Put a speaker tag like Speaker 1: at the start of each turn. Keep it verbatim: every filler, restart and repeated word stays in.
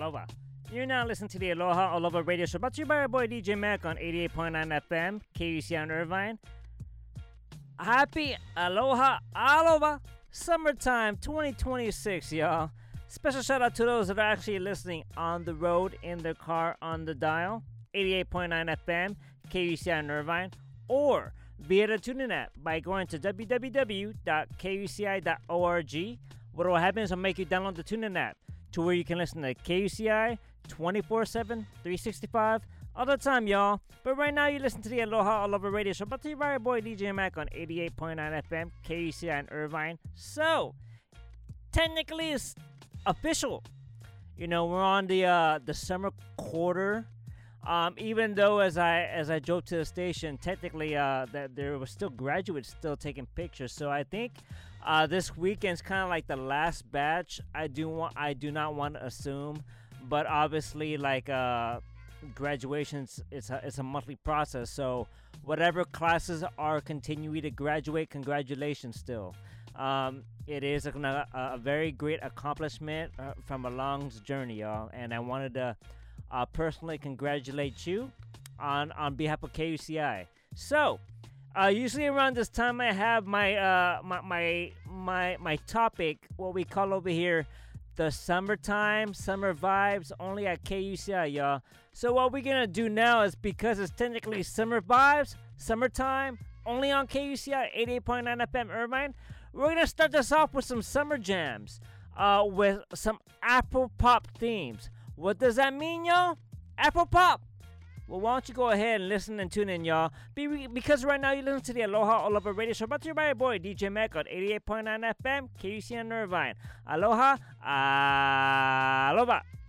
Speaker 1: Aloha. You're now listening to the Aloha Aloha Radio Show, brought to you by our boy D J Mac on eighty-eight point nine F M, K U C I in Irvine. Happy Aloha Aloha Summertime twenty twenty-six, y'all. Special shout out to those that are actually listening on the road, in their car, on the dial, eighty-eight point nine F M, K U C I in Irvine, or via the TuneIn app by going to w w w dot k u c i dot org. What will happen is I'll make you download the TuneIn app to where you can listen to K U C I twenty-four seven, three sixty-five, all the time, y'all. But right now, you listen to the Aloha Aloha Radio Show, brought to you by our boy D J Mac on eighty-eight point nine F M, K U C I in Irvine. So, technically, it's official. You know, we're on the uh, the summer quarter. Um, even though as I as I drove to the station, technically uh, that there was still graduates still taking pictures. So I think uh, this weekend's kind of like the last batch. I do want I do not want to assume, but obviously like uh, graduations, it's a it's a monthly process. So whatever classes are continuing to graduate, congratulations still. Um, it is a, a, a very great accomplishment uh, from a long journey, y'all, and I wanted to Uh, personally congratulate you on on behalf of K U C I. So, uh, usually around this time I have my uh my my my my topic, what we call over here the summertime summer vibes, only at K U C I, y'all. So what we're gonna do now is, because it's technically summer vibes, summertime, only on K U C I eighty-eight point nine F M Irvine, we're gonna start this off with some summer jams, uh, with some Afro pop themes. What does that mean, y'all? Afro pop. Well, why don't you go ahead and listen and tune in, y'all? Be- because right now you listen to the Aloha Aloha Radio Show, brought to you by your boy D J Mac on eighty-eight point nine F M, K U C I in Irvine. Aloha, aloha.